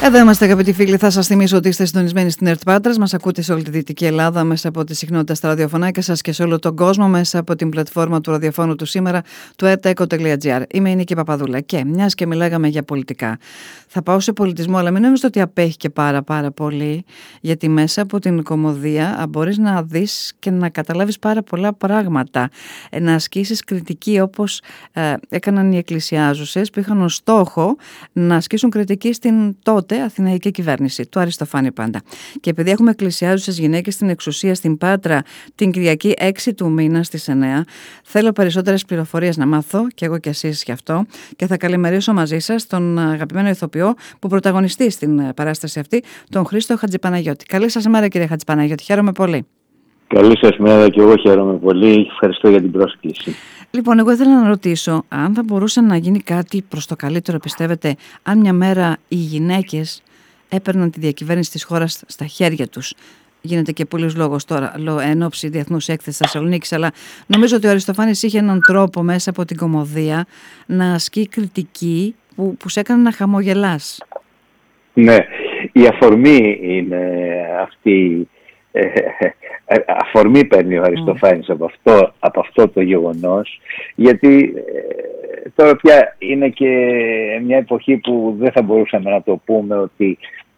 Εδώ είμαστε, αγαπητοί φίλοι. Θα σας θυμίσω ότι είστε συντονισμένοι στην ΕΡΤ Πάτρας. Μας ακούτε σε όλη τη Δυτική Ελλάδα μέσα από τη συχνότητα στα ραδιοφωνάκια σας και σε όλο τον κόσμο μέσα από την πλατφόρμα του ραδιοφώνου του σήμερα, του ertaeco.gr. Είμαι η Νίκη Παπαδούλα και μιας και μιλάγαμε για πολιτικά, θα πάω σε πολιτισμό, αλλά μην νομίζετε ότι απέχει και πάρα πολύ, γιατί μέσα από την κωμωδία μπορείς να δεις και να καταλάβεις πάρα πολλά πράγματα, να ασκήσεις κριτική όπως έκαναν οι εκκλησιάζουσες που είχαν ως στόχο να ασκήσουν κριτική στην τότε αθηναϊκή κυβέρνηση, του Αριστοφάνη πάντα. Και επειδή έχουμε εκκλησιάζουσες γυναίκες στην εξουσία στην Πάτρα την Κυριακή 6 του μήνα στις 9, θέλω περισσότερες πληροφορίες να μάθω, και εγώ και εσείς γι' αυτό, και θα καλημερίσω μαζί σας τον αγαπημένο ηθοποιό που πρωταγωνιστεί στην παράσταση αυτή, τον Χρήστο Χατζηπαναγιώτη. Καλή σας ημέρα, κύριε Χατζηπαναγιώτη, χαίρομαι πολύ. Καλή σας μέρα και εγώ χαίρομαι πολύ. Ευχαριστώ για την πρόσκληση. Λοιπόν, εγώ ήθελα να ρωτήσω αν θα μπορούσε να γίνει κάτι προς το καλύτερο, πιστεύετε, αν μια μέρα οι γυναίκες έπαιρναν τη διακυβέρνηση της χώρας στα χέρια τους. Γίνεται και πολλής λόγος τώρα εν ώψη Διεθνούς Έκθεσης Θεσσαλονίκης, αλλά νομίζω ότι ο Αριστοφάνης είχε έναν τρόπο μέσα από την κωμωδία να ασκεί κριτική που σε έκανε να χαμογελάς. Ναι, η αφορμή είναι αυτή. Αφορμή παίρνει ο Αριστοφάνης από αυτό το γεγονός, γιατί τώρα πια είναι και μια εποχή που δεν θα μπορούσαμε να το πούμε ότι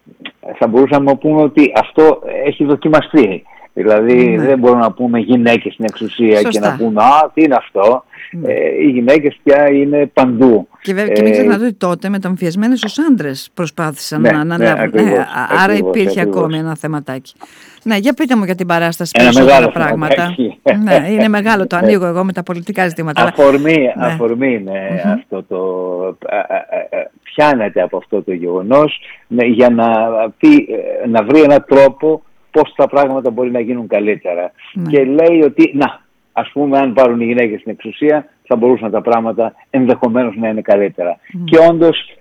αυτό έχει δοκιμαστεί. Δηλαδή δεν μπορούμε να πούμε γυναίκες στην εξουσία. Σωστά. Και να πούμε τι είναι αυτό. Οι γυναίκες πια είναι παντού. Και μην ξεχνάτε ότι τότε μεταμφιεσμένες ως άντρες προσπάθησαν να αναλάβουν. Άρα υπήρχε ακόμη ένα θεματάκι. Ναι, για πείτε μου για την παράσταση περισσότερα πράγματα. Ναι, είναι μεγάλο, το ανοίγω εγώ με τα πολιτικά ζητήματα. Αφορμή είναι αυτό το... Πιάνεται από αυτό το γεγονός για να βρει έναν τρόπο πώς τα πράγματα μπορεί να γίνουν καλύτερα. Και λέει ότι, ας πούμε, αν πάρουν οι γυναίκες στην εξουσία, θα μπορούσαν τα πράγματα ενδεχομένως να είναι καλύτερα. Και όντως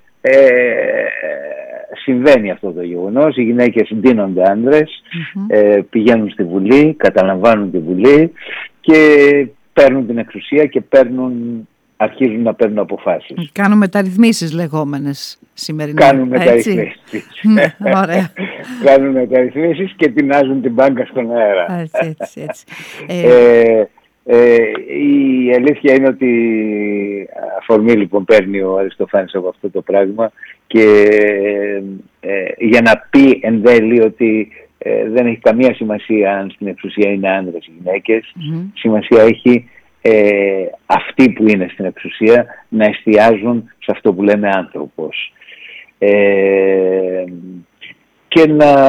συμβαίνει αυτό το γεγονός. Οι γυναίκες ντύνονται άντρες, πηγαίνουν στη Βουλή, καταλαμβάνουν τη Βουλή και παίρνουν την εξουσία και αρχίζουν να παίρνουν αποφάσεις. Κάνουν μεταρρυθμίσεις λεγόμενες σημερινά. Κάνουν μεταρρυθμίσεις. Ωραία. Κάνουν μεταρρυθμίσεις και τεινάζουν την μπάνκα στον αέρα. Έτσι. Η αλήθεια είναι ότι αφορμή λοιπόν παίρνει ο Αριστοφάνης από αυτό το πράγμα και για να πει εν τέλει ότι δεν έχει καμία σημασία αν στην εξουσία είναι άνδρες ή γυναίκες. Σημασία έχει αυτοί που είναι στην εξουσία να εστιάζουν σε αυτό που λέμε άνθρωπος και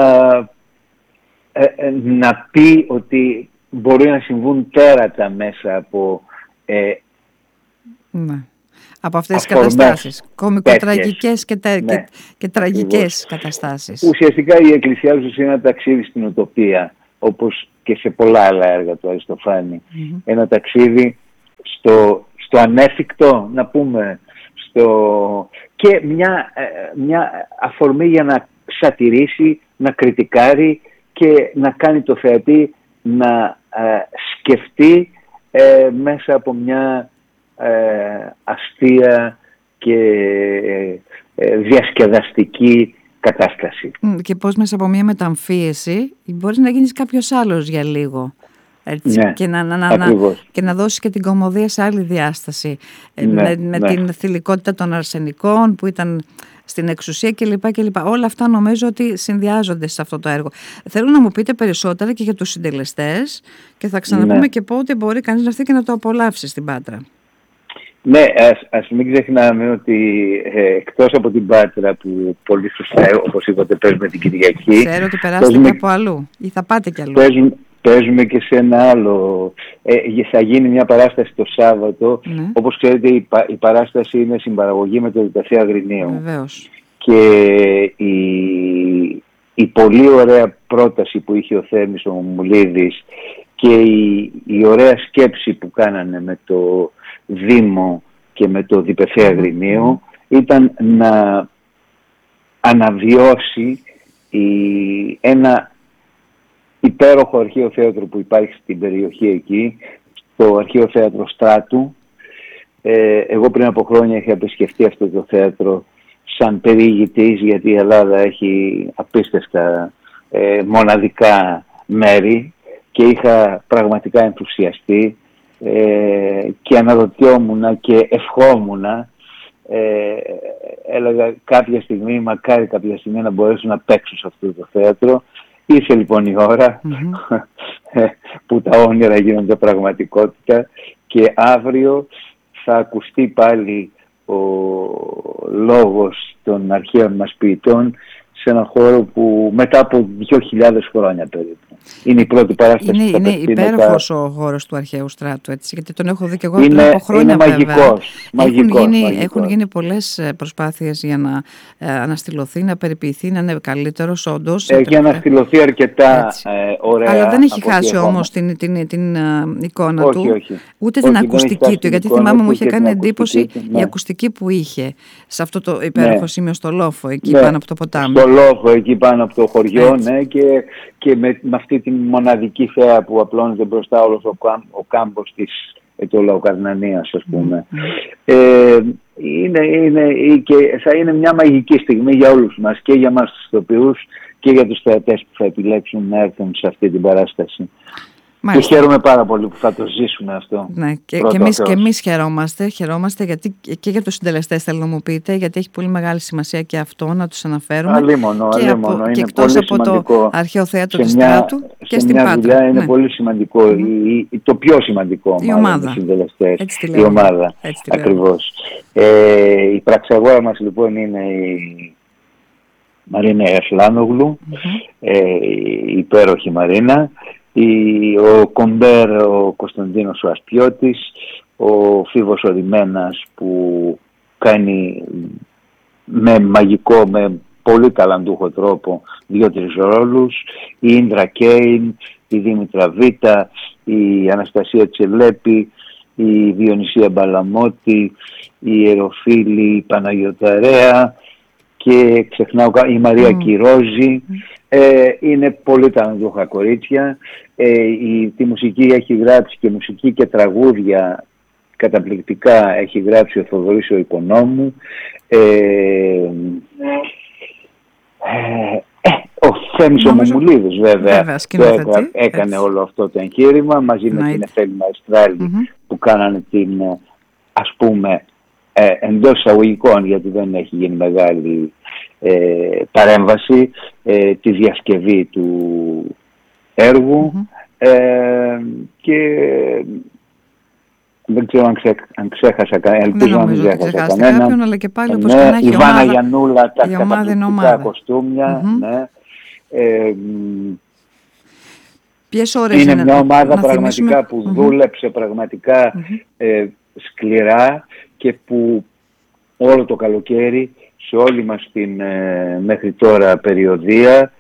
να πει ότι μπορεί να συμβούν τέρατα μέσα από από αυτές τις καταστάσεις, κωμικοτραγικές και τραγικές καταστάσεις. Ουσιαστικά η εκκλησιάζουσες είναι ένα ταξίδι στην ουτοπία, όπως και σε πολλά άλλα έργα του Αριστοφάνη. Ένα ταξίδι στο ανέφικτο, να πούμε, και μια αφορμή για να σατυρίσει, να κριτικάρει και να κάνει το θεατή να σκεφτεί μέσα από μια αστεία και διασκεδαστική κατάσταση. Και πώς μέσα από μια μεταμφίεση μπορείς να γίνεις κάποιος άλλος για λίγο. Έτσι, ναι, και να δώσεις και την κωμωδία σε άλλη διάσταση. Με την θηλυκότητα των αρσενικών που ήταν στην εξουσία κλπ. Όλα αυτά νομίζω ότι συνδυάζονται σε αυτό το έργο. Θέλω να μου πείτε περισσότερα και για τους συντελεστές και θα ξαναπούμε και πότε μπορεί κανείς να έρθει και να το απολαύσει στην Πάτρα. Ναι, ας μην ξεχνάμε ότι εκτός από την Πάτρα που πολύ σωστά, όπως είπατε, παίζουμε την Κυριακή. Ξέρω ότι περάσετε και από αλλού ή θα πάτε κι αλλού. Παίζουμε και σε ένα άλλο. Θα γίνει μια παράσταση το Σάββατο. Όπως ξέρετε, η παράσταση είναι συμπαραγωγή με το Δικαστήριο Αγρινίου. Βεβαίως. Και η πολύ ωραία πρόταση που είχε ο Θέμης ο Μουλίδης και η ωραία σκέψη που κάνανε με το Δήμο και με το Δικαστήριο Αγρινίου ήταν να αναβιώσει ένα υπέροχο αρχαίο θέατρο που υπάρχει στην περιοχή εκεί, το αρχαίο θέατρο Στράτου. Εγώ πριν από χρόνια είχα επισκεφτεί αυτό το θέατρο σαν περιηγητής, γιατί η Ελλάδα έχει απίστευτα μοναδικά μέρη και είχα πραγματικά ενθουσιαστεί και αναρωτιόμουν και ευχόμουν, έλεγα κάποια στιγμή, μακάρι κάποια στιγμή να μπορέσω να παίξω σε αυτό το θέατρο. Ήρθε λοιπόν η ώρα που τα όνειρα γίνονται πραγματικότητα και αύριο θα ακουστεί πάλι ο λόγος των αρχαίων μας ποιητών σε έναν χώρο που μετά από 2.000 χρόνια περίπου. Είναι η πρώτη παράσταση. Είναι υπέροχος ο χώρος του Αρχαίου Στράτου, έτσι, γιατί τον έχω δει και εγώ πριν από χρόνια. Είναι μαγικός. Έχουν γίνει πολλές προσπάθειες για να αναστηλωθεί, να περιποιηθεί, να είναι καλύτερος όντως. Έχει αναστηλωθεί αρκετά ωραία. Αλλά δεν έχει χάσει όμως την εικόνα του, ούτε την ακουστική του, γιατί θυμάμαι μου είχε κάνει εντύπωση η ακουστική που είχε σε αυτό το υπέροχο σημείο στο Λόφο, εκεί πάνω από το ποτάμι. Στο Λόφο, εκεί πάνω από το χωριό, και με αυτή τη μοναδική θέα που απλώνεται μπροστά όλος ο κάμπος της Λαοκαρνανίας, ας πούμε. Και θα είναι μια μαγική στιγμή για όλους μας, και για μας τους ηθοποιούς και για τους θεατές που θα επιλέξουν να έρθουν σε αυτή την παράσταση. Μάλιστα. Και χαίρομαι πάρα πολύ που θα το ζήσουμε αυτό. Ναι, και εμείς χαιρόμαστε γιατί, και για τους συντελεστές θέλω να μου πείτε, γιατί έχει πολύ μεγάλη σημασία και αυτό να τους αναφέρουμε. Αλλήμονο, και εκτός από σημαντικό, το αρχαίο θέατρο της Στράτου και στην Πάτρα. Δουλειά είναι πολύ σημαντικό, το πιο σημαντικό μάλλον, οι συντελεστές, η ομάδα, ακριβώς. Η πραξαγόρα μας λοιπόν είναι η Μαρίνα Ιασλάνογλου, η υπέροχη Μαρίνα. Ο Κομπέρ, ο Κωνσταντίνος ο Ασπιώτης, ο Φίβος ο Ριμένας που κάνει με μαγικό, με πολύ ταλαντούχο τρόπο 2-3 ρόλους, η Ίντρα Κέιν, η Δήμητρα Βίτα, η Αναστασία Τσελέπη, η Διονυσία Μπαλαμώτη, η Ιεροφίλη, η Παναγιωταρέα και ξεχνάω η Μαρία Κυρόζη. Είναι πολύ ταλαντούχα κορίτσια. Τη μουσική έχει γράψει, και μουσική και τραγούδια καταπληκτικά έχει γράψει ο Θοδωρής ο Οικονόμου. Ο Θέμης ο Μαμουλίδης βέβαια έκανε όλο αυτό το εγχείρημα μαζί με την Εφέλη Μαεστράλη που κάνανε την, ας πούμε, εντός εισαγωγικών, γιατί δεν έχει γίνει μεγάλη παρέμβαση, τη διασκευή του έργου, και δεν ξέρω αν ξέχασα κανέναν, ελπίζω να μην ξέχασα κανέναν, αλλά και πάλι όπως και να έχει η Βάνα Γιαννούλα, τα καταπληκτικά κοστούμια. Ποιες ώρες είναι μια ομάδα πραγματικά που δούλεψε πραγματικά σκληρά και που όλο το καλοκαίρι σε όλη μας την μέχρι τώρα περιοδία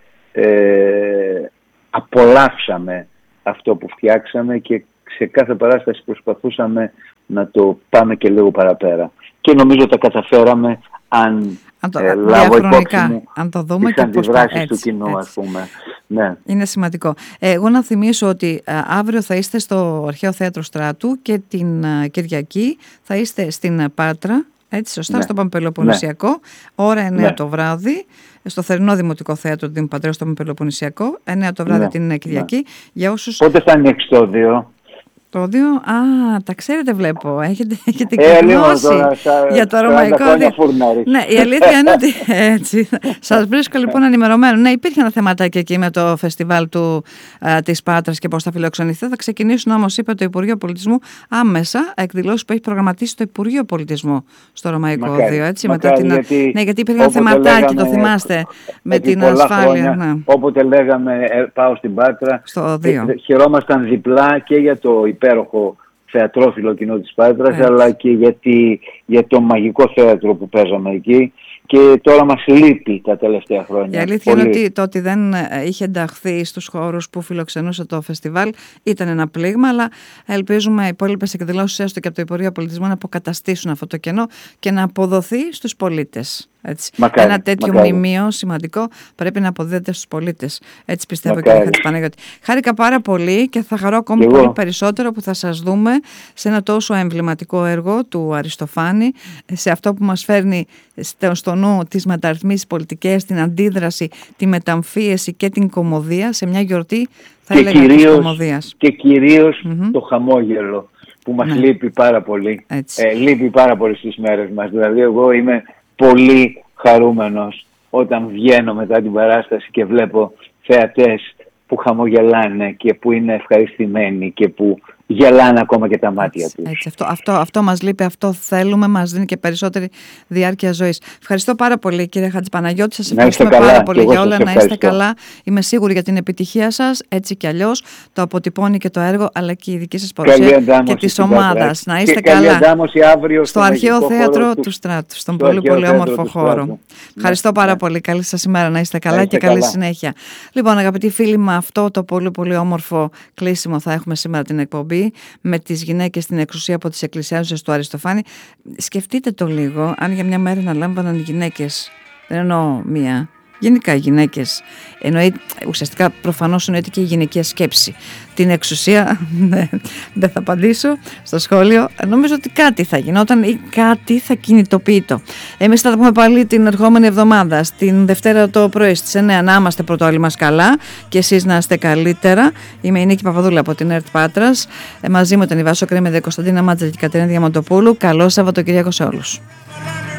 απολαύσαμε αυτό που φτιάξαμε και σε κάθε παράσταση προσπαθούσαμε να το πάμε και λίγο παραπέρα. Και νομίζω τα καταφέραμε αν λάβω υπόψη μου αν το δούμε τις αντιδράσεις του κοινού, ας πούμε. Ναι. Είναι σημαντικό. Εγώ να θυμίσω ότι αύριο θα είστε στο Αρχαίο Θέατρο Στράτου και την Κυριακή θα είστε στην Πάτρα, έτσι σωστά, στο Παμπελοποννησιακό, ώρα 9 το βράδυ, στο Θερινό Δημοτικό Θέατρο του Δήμου Πατρέως στο Παμπελοποννησιακό, 9 το βράδυ την Κυριακή. Για όσους... Πότε θα ανοίξει το 2? Το 2, τα ξέρετε βλέπω, έχετε και γνώση για το ρωμαϊκό. Ναι, η αλήθεια είναι ότι έτσι, σας βρίσκω λοιπόν ενημερωμένο. Ναι, υπήρχε ένα θεματάκι εκεί με το φεστιβάλ της Πάτρας και πώς θα φιλοξενηθεί. Θα ξεκινήσουν όμως, είπε το Υπουργείο Πολιτισμού, άμεσα εκδηλώσεις που έχει προγραμματίσει το Υπουργείο Πολιτισμού στο Ρωμαϊκό 2. Έτσι, γιατί υπήρχε ένα θεματάκι, το θυμάστε, με την ασφάλεια. Όποτε λέγαμε πάω στην Πάτρα, χαιρόμασταν διπλά και για το υπέροχο θεατρόφιλο κοινό της Πάτρας, αλλά και για το μαγικό θέατρο που παίζαμε εκεί, και τώρα μας λείπει τα τελευταία χρόνια. Η αλήθεια είναι ότι το ότι δεν είχε ενταχθεί στους χώρους που φιλοξενούσε το φεστιβάλ ήταν ένα πλήγμα, αλλά ελπίζουμε οι υπόλοιπες εκδηλώσεις έστω και από το Υπουργείο Πολιτισμού να αποκαταστήσουν αυτό το κενό και να αποδοθεί στους πολίτες. Έτσι. Μακάρι, Ένα τέτοιο μνημείο σημαντικό πρέπει να αποδίδεται στους πολίτες. Έτσι πιστεύω, κύριε Χατζηπαναγιώτη. Χάρηκα πάρα πολύ και θα χαρώ ακόμη πολύ περισσότερο που θα σας δούμε σε ένα τόσο εμβληματικό έργο του Αριστοφάνη, σε αυτό που μας φέρνει στο νου τις μεταρρυθμίσεις πολιτικές, την αντίδραση, τη μεταμφίεση και την κωμωδία, σε μια γιορτή θα έλεγα της κωμωδίας. Και κυρίως το χαμόγελο που μας λείπει πάρα πολύ. Λείπει πάρα πολύ στις μέρες μας. Δηλαδή εγώ είμαι πολύ χαρούμενος όταν βγαίνω μετά την παράσταση και βλέπω θεατές που χαμογελάνε και που είναι ευχαριστημένοι και που γελάνε ακόμα και τα μάτια τους. Έτσι, αυτό μας λείπει, αυτό θέλουμε, μας δίνει και περισσότερη διάρκεια ζωής. Ευχαριστώ πάρα πολύ, κύριε Χατζηπαναγιώτη. Σας ευχαριστούμε πάρα πολύ για όλα. Να είστε καλά. Είμαι σίγουρη για την επιτυχία σας. Έτσι κι αλλιώς το αποτυπώνει και το έργο, αλλά και η δική σας παρουσία και της ομάδας. Να είστε καλά. Στο Αρχαίο Θέατρο του Στράτου, στον πολύ πολύ όμορφο χώρο. Ευχαριστώ πάρα πολύ. Καλή σας ημέρα. Να είστε καλά και καλή συνέχεια. Λοιπόν, αγαπητοί φίλοι, με αυτό το πολύ πολύ όμορφο κλείσιμο θα έχουμε σήμερα την εκπομπή με τις γυναίκες στην εξουσία από τις εκκλησιάζουσες του Αριστοφάνη. Σκεφτείτε το λίγο, αν για μια μέρα να λάμβαναν οι γυναίκες, δεν εννοώ μία, γενικά οι γυναίκες, εννοεί, ουσιαστικά προφανώς εννοείται και η γυναικεία σκέψη, την εξουσία, δεν θα απαντήσω στο σχόλιο, νομίζω ότι κάτι θα γινόταν ή κάτι θα κινητοποιείτο. Εμείς θα τα πούμε πάλι την ερχόμενη εβδομάδα, στην Δευτέρα το πρωί στις 9, να είμαστε πρώτο όλοι μας καλά και εσείς να είστε καλύτερα. Είμαι η Νίκη Παπαδούλου από την ΕΡΤ Πάτρας, μαζί με τον Ιβάσο Κρέμεδε, Κωνσταντίνα Μάτζα και Κατερίνα Διαμαντοπούλου. Καλό Σαββατοκύριακο σε όλους.